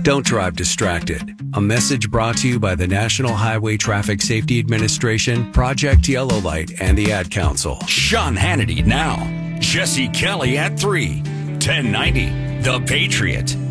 Don't drive distracted. A message brought to you by the National Highway Traffic Safety Administration, Project Yellow Light, and the Ad Council. Sean Hannity now. Jesse Kelly at 3. 1090. The Patriot.